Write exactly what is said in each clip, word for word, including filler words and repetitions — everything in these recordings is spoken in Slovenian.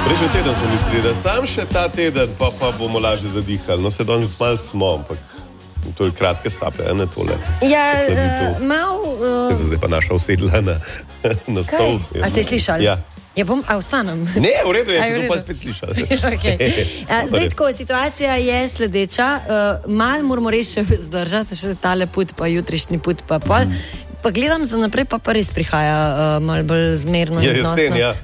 Prejšnji teden smo mislili, da sam še ta teden, pa, pa bomo lažje zadihali. No, se danes malo smo, ampak to je kratke sape, ne tole. Ja, uh, malo... Uh... Zdaj pa naša usedla na, na stol. A ste slišali? Ja. Ja, bom, a ostanem? Ne, v redu je, ki smo pa spet slišali. Okay. A, zdaj, tako, situacija je sledeča. Uh, mal moramo res še zdržati, še tale put, pa jutrišnji put, pa pol. Mm. Pa gledam za naprej, pa pa res prihaja uh, malo bolj zmerno. Je jesen, ja.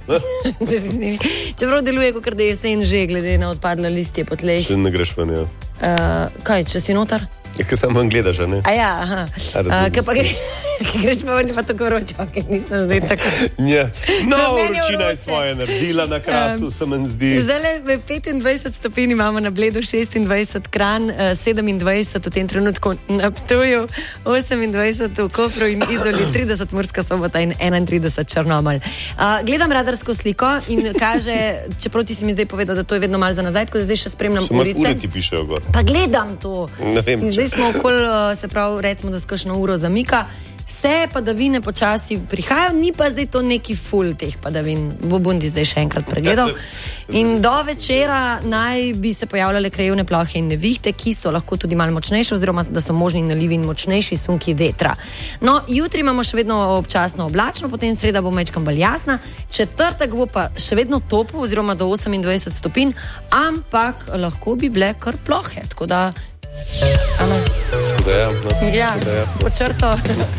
Čeprav deluje, kot da je jesen že, glede na odpadle listje po tleh. Še ne greš ven, ja. Uh, kaj, če si notar? Je, kaj samo vam gledaš, ne? A ja, aha. A, kaj pa gre... Kaj greš pa vrni pa tako vroče, ok, nisem zdaj tako... Ja. No, vročina je svoje naredila, na krasu um, se meni zdi. Zdaj petindvajset stopinj imamo na Bledu, šestindvajset Kranj, sedemindvajset v tem trenutku na Ptuju, osemindvajset v Kopru in Izoli, trideset Murska Sobota in enaintrideset Črnomelj. Uh, gledam radarsko sliko in kaže, čeprav ti si mi zdaj povedal, da to je vedno malo za nazaj, tako da zdaj še spremljam Samo urice. Ure ti pišejo gor. Pa gledam to. Ne vem, in zdaj smo okoli, se pravi, recimo, da skašno uro zamika. Vse padavine počasi prihajajo, ni pa zdaj to neki ful teh padavin. Bo Bundi zdaj še enkrat pregledal. In do večera naj bi se pojavljale krajevne plohe in nevihte, ki so lahko tudi malo močnejše, oziroma da so možni nalivi in močnejši sunki vetra. No, jutri imamo še vedno občasno oblačno, potem sreda bo mečkam bolj jasna, četrtek bo pa še vedno toplo, oziroma do osemindvajset stopinj, ampak lahko bi bile kar plohe, tako da... Ano. Da ja, no. Ja, da ja. Po črto.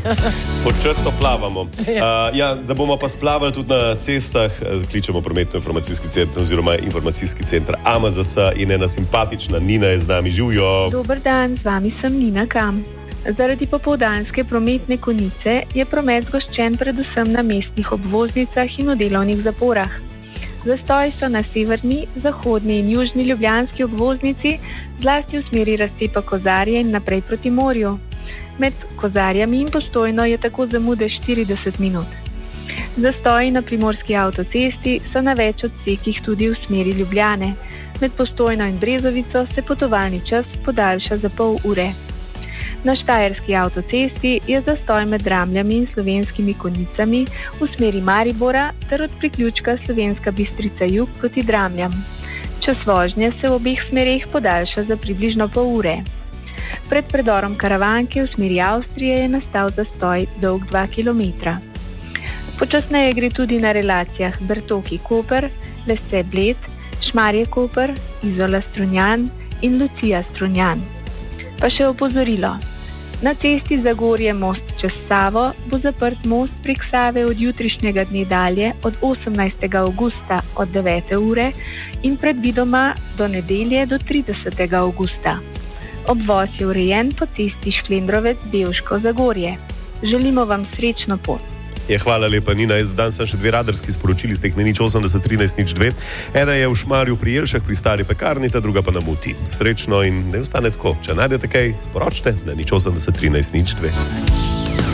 Po črto plavamo. Ja. Uh, ja, da bomo pa splavali tudi na cestah, kličemo prometno-informacijski center oziroma informacijski center A M Z S in ena simpatična Nina je z nami. Živjo. Dober dan, z vami sem Nina Kam. Zaradi popoldanske prometne konice je promet zgoščen predvsem na mestnih obvoznicah in v delovnih zaporah. Zastoji so na severni, zahodni in južni ljubljanski obvoznici, zlasti v smeri razcepa Kozarje in naprej proti morju. Med Kozarjami in Postojno je tako zamude štirideset minut. Zastoji na primorski avtocesti so na več odsekih tudi v smeri Ljubljane. Med Postojno in Brezovico se potovalni čas podaljša za pol ure. Na štajerski avtocesti je zastoj med Dramljami in Slovenskimi Konjicami v smeri Maribora ter od priključka Slovenska Bistrica jug proti Dramljam. Čas vožnje se v obeh smereh podaljša za približno pol ure. Pred predorom Karavanke v smeri Avstrije je nastal zastoj dolg dva kilometra. Počasneje gre tudi na relacijah Bertoki-Koper, Lesce-Bled, Šmarje-Koper, Izola-Strunjan in Lucija-Strunjan. Pa še opozorilo. Na cesti Zagorje most čez Savo bo zaprt most prek Save od jutrišnjega dne dalje od osemnajstega avgusta od devete ure in predvidoma do nedelje do tridesetega avgusta. Obvoz je urejen po cesti Šklendrovec-Bevško Zagorje. Želimo vam srečno pot. Je, hvala lepa, Nina. Jaz dan sem še dve radarski sporočili, ste jih na nič osemdeset trinajst nič dve. Ena je v Šmarju pri Jelšah pri stari pekarni, ta druga pa na Muti. Srečno in ne ostane tako. Če najdete kaj, sporočite na nič osemdeset trinajst nič dve.